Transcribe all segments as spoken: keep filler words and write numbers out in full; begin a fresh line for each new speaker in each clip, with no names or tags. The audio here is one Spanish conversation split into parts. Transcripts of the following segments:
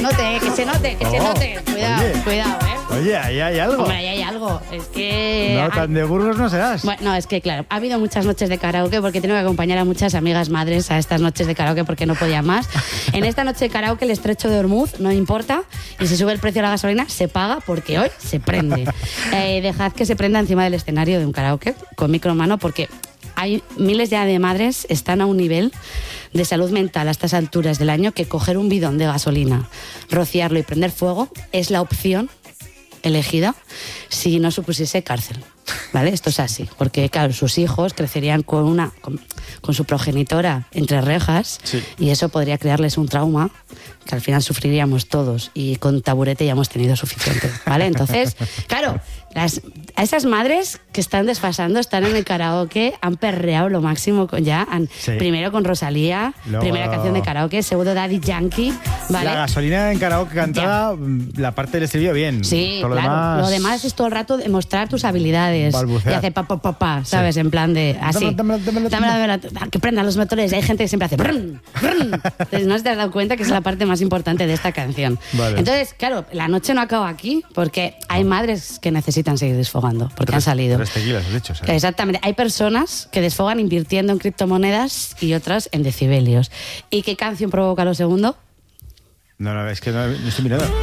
note, que se note, que
Oh,
se note. Cuidado,
oye.
cuidado, ¿eh?
Oye, ahí hay algo.
Hombre, ahí hay algo. Es que...
No,
hay-
tan de Burgos no serás.
Bueno, no, es que claro, ha habido muchas noches de karaoke porque tengo que acompañar a muchas amigas madres a estas noches de karaoke porque no podía más. En esta noche de karaoke el estrecho de Ormuz no importa y si sube el precio de la gasolina se paga porque hoy se prende. Eh, dejad que se prenda encima del escenario de un karaoke con micro en mano porque hay miles ya de madres están a un nivel de salud mental a estas alturas del año que coger un bidón de gasolina, rociarlo y prender fuego es la opción elegida si no supusiese cárcel. ¿Vale? Esto es así, porque claro, sus hijos crecerían con una con, con su progenitora entre rejas
Sí.
y eso podría crearles un trauma que al final sufriríamos todos y con taburete ya hemos tenido suficiente, ¿vale? Entonces, claro, las, a esas madres que están desfasando, están en el karaoke, han perreado lo máximo con, ya, han,
Sí.
primero con Rosalía,
Luego-
primera canción de karaoke, segundo Daddy Yankee, ¿vale?
La gasolina en karaoke cantada, la parte del estribillo bien.
Sí,
Todo lo
claro.
demás...
Lo demás es todo el rato demostrar tus habilidades.
Balbucear.
Y hacer pa, pa, pa, pa, ¿sabes?
Sí.
En plan de así.
Dámela, dámela, dámela,
Dámela, dámela, que prendan los motores. Y hay gente que siempre hace brrn, brrn. Entonces, no te has dado cuenta que es la parte más importante de esta canción.
Vale.
Entonces, claro, la noche no acaba aquí porque hay madres que necesitan seguir desfogando porque han salido.
Tres tequilas, has dicho. ¿sabes?
Exactamente. Hay personas que desfogan invirtiendo en criptomonedas y otras en decibelios. ¿Y qué canción provoca lo segundo?
No, no, es que no, no estoy mirando.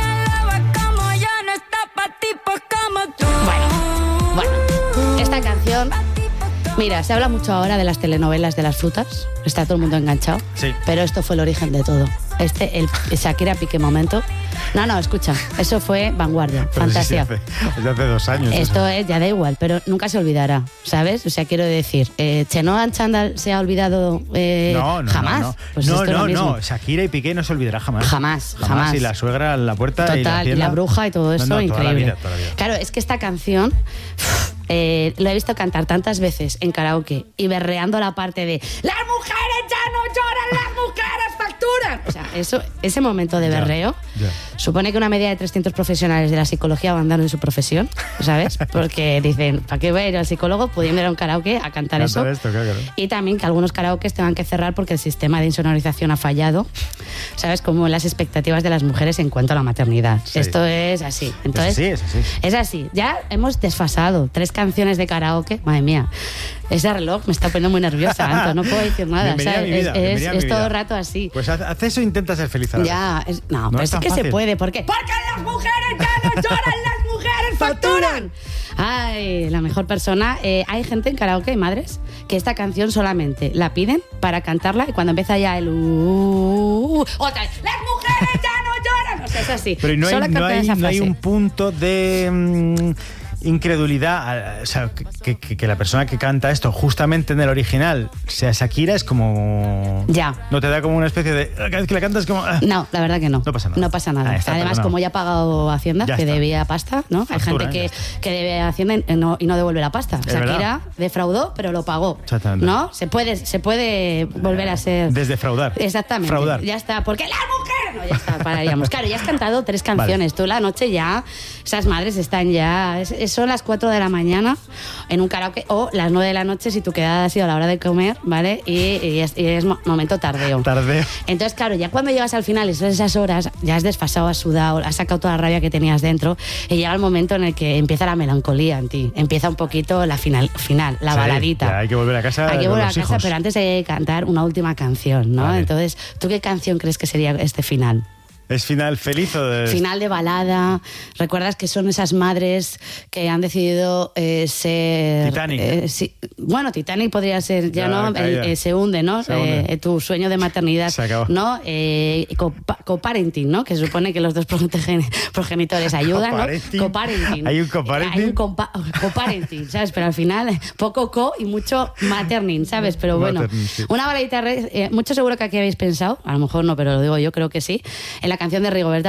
Bueno, bueno, esta canción... Mira, se habla mucho ahora de las telenovelas de las frutas, está todo el mundo enganchado,
Sí.
pero esto fue el origen de todo. Este, el Shakira Piqué momento. No, no, escucha, eso fue vanguardia,
Pero sí,
fantasía.
sí, hace, es de hace dos años.
Esto
eso.
es, ya da igual, pero nunca se olvidará, ¿sabes? O sea, quiero decir, eh, ¿Chenoa Chandal se ha olvidado eh,
No, no,
jamás?
no. No,
Pues
no,
esto es lo
no,
mismo.
no. Shakira y Piqué no se olvidará jamás.
Jamás, jamás.
Y la suegra en la puerta y la
Total, y
hacienda.
la bruja y todo
No,
eso,
no, toda la
increíble.
vida, toda la vida.
Claro, es que esta canción eh, lo he visto cantar tantas veces en karaoke y berreando la parte de ¡las mujeres ya no lloran, las mujeres facturan! O sea, eso, ese momento de
Ya,
berreo
ya.
supone que una media de trescientos profesionales de la psicología abandonen su profesión, ¿sabes? Porque dicen, ¿para qué voy a ir al psicólogo pudiendo ir a un karaoke a cantar
Cantar
eso?
esto, claro, claro.
Y también que algunos karaokes tengan que cerrar porque el sistema de insonorización ha fallado, ¿sabes? Como las expectativas de las mujeres en cuanto a la maternidad.
Sí.
Esto es así. Entonces,
Es así, es así.
es así. Ya hemos desfasado tres canciones de karaoke. Madre mía, ese reloj me está poniendo muy nerviosa, Anto. No puedo decir nada.
Bienvenida
¿sabes?
a mi vida,
es es,
bienvenida a mi
es todo
vida.
el rato así.
Pues haz, haz eso e intenta ser feliz ahora.
Ya, es- no,
No
pero
es
es
tan
que se
fácil.
puede. ¿Por qué? Porque las mujeres ya no lloran, las mujeres facturan. Ay, la mejor persona. Eh, hay gente en karaoke, madres, que esta canción solamente la piden para cantarla y cuando empieza ya el uh, uh, uh, otra vez, las mujeres ya no lloran. O sea, es así.
Pero no hay,
Solo
no,
cantan
hay,
esa
no hay
frase.
un punto de mm, incredulidad. O sea, que, que- que la persona que canta esto justamente en el original sea Shakira es como...
Ya.
No te da como una especie de... Cada vez que la cantas es como... ah.
No, la verdad que no.
No pasa nada.
No pasa nada.
Ah, está
Además,
perdonado.
como ya ha pagado Hacienda,
Ya
que
está.
debía pasta, ¿no? Hay
Factura,
gente
ya
que,
está.
que debe Hacienda y no, y no devuelve la pasta.
Es
Shakira
verdad.
defraudó, pero lo pagó.
Exactamente.
¿No? Se puede, se puede volver a ser...
Desdefraudar.
Exactamente.
Fraudar.
Ya está. Porque las mujeres... No, ya está, pararíamos. Claro, ya has cantado tres canciones. Tú la noche ya... Esas madres están ya... es- es- son las cuatro de la mañana en un karaoke o las nueve de la noche si tu quedada ha sido a la hora de comer, ¿vale? Y, y es, y es mo- momento tardeo.
Tardeo.
Entonces, claro, ya cuando llegas al final y son esas horas, ya has desfasado, has sudado, has sacado toda la rabia que tenías dentro y llega el momento en el que empieza la melancolía en ti. Empieza un poquito la final, final la
Sí,
baladita.
ya hay que volver a casa
Hay que
con
volver a
los
casa,
hijos.
pero antes de cantar una última canción, ¿no?
Vale.
Entonces, ¿tú qué canción crees que sería este final?
¿Es final feliz o de...?
Final de balada. ¿Recuerdas que son esas madres que han decidido eh, ser...
Titanic.
eh, sí. Bueno, Titanic podría ser, ya,
Ya,
no,
caída.
eh, eh, se hunde, ¿no?
Se hunde.
Eh, tu sueño de maternidad.
Se acabó.
¿No? Eh, copa- coparenting, ¿no? Que supone que los dos progeni- progenitores ayudan,
Coparenting.
¿no? Coparenting.
Hay un coparenting.
Hay un compa- coparenting, ¿sabes? Pero al final, poco co y mucho materning, ¿sabes? Pero bueno,
Materning, sí.
una baladita, re- eh, mucho seguro que aquí habéis pensado, a lo mejor no, pero lo digo yo, creo que sí, en la canción de Rigoberta